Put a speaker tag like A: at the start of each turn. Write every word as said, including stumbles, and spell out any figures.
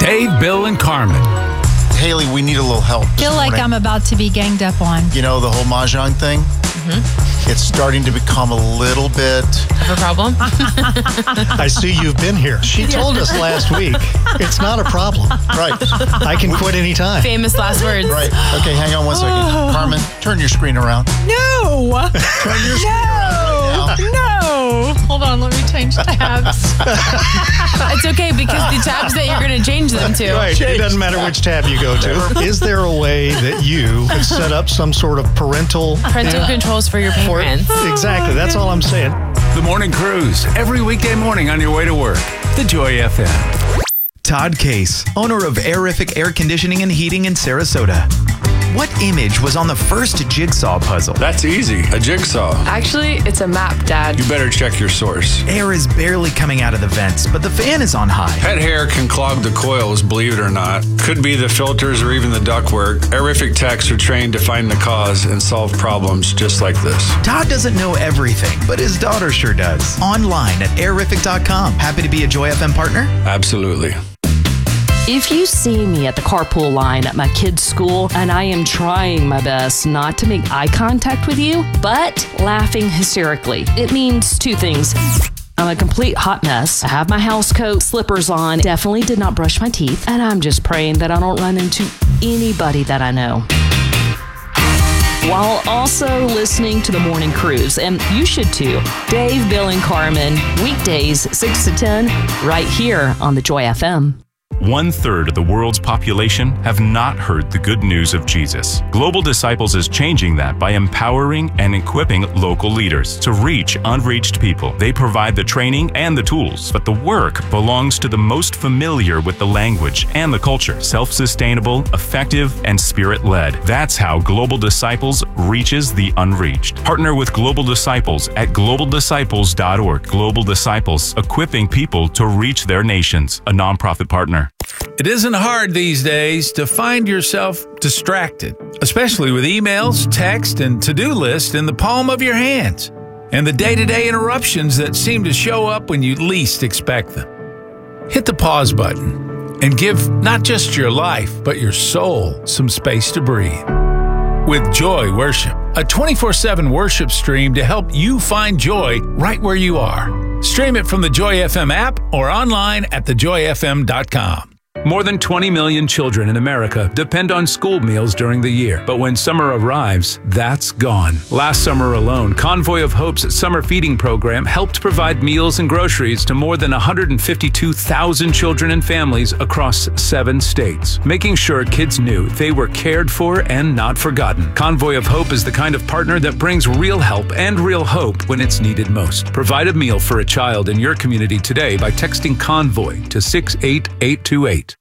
A: Dave, Bill, and Carmen.
B: Haley, we need a little help.
C: I feel like I'm about to be ganged up on.
B: You know, the whole Mahjong thing? Mm-hmm. It's starting to become a little bit...
D: Of a problem?
E: I see you've been here. She told us last week it's not a problem.
B: Right.
E: I can quit anytime.
D: Famous last words.
B: Right. Okay, hang on one second.
C: Oh.
B: Carmen, turn your screen around.
C: No!
B: Turn your screen around right now.
C: No! Hold on, let me change tabs.
D: It's okay because the tabs that you're going to change them to.
E: Right. It doesn't matter which tab you go to. Is there a way that you could set up some sort of parental...
D: Parental controls for your parents.
E: Exactly. That's all I'm saying.
A: The Morning Cruise, every weekday morning on your way to work. The Joy F M.
F: Todd Case, owner of Airific Air Conditioning and Heating in Sarasota. What image was on the first jigsaw puzzle?
G: That's easy. A jigsaw.
H: Actually, it's a map, Dad.
G: You better check your source.
F: Air is barely coming out of the vents, but the fan is on high.
G: Pet hair can clog the coils, believe it or not. Could be the filters or even the ductwork. Airific techs are trained to find the cause and solve problems just like this.
F: Todd doesn't know everything, but his daughter sure does. Online at airific dot com. Happy to be a Joy F M partner?
G: Absolutely.
I: If you see me at the carpool line at my kid's school, and I am trying my best not to make eye contact with you, but laughing hysterically, it means two things. I'm a complete hot mess. I have my house coat, slippers on, definitely did not brush my teeth, and I'm just praying that I don't run into anybody that I know. While also listening to The Morning Cruise, and you should too. Dave, Bill, and Carmen, weekdays six to ten, right here on the Joy F M.
J: One third of the world's population have not heard the good news of Jesus. Global Disciples is changing that by empowering and equipping local leaders to reach unreached people. They provide the training and the tools, but the work belongs to the most familiar with the language and the culture. Self-sustainable, effective, and spirit-led. That's how Global Disciples reaches the unreached. Partner with Global Disciples at global disciples dot org. Global Disciples, equipping people to reach their nations. A nonprofit partner.
A: It isn't hard these days to find yourself distracted, especially with emails, text, and to-do lists in the palm of your hands, and the day-to-day interruptions that seem to show up when you least expect them. Hit the pause button and give not just your life, but your soul some space to breathe. With Joy Worship, a twenty-four seven worship stream to help you find joy right where you are. Stream it from the Joy F M app or online at the joy f m dot com. More than twenty million children in America depend on school meals during the year. But when summer arrives, that's gone. Last summer alone, Convoy of Hope's summer feeding program helped provide meals and groceries to more than one hundred fifty-two thousand children and families across seven states, making sure kids knew they were cared for and not forgotten. Convoy of Hope is the kind of partner that brings real help and real hope when it's needed most. Provide a meal for a child in your community today by texting Convoy to six eight eight two eight.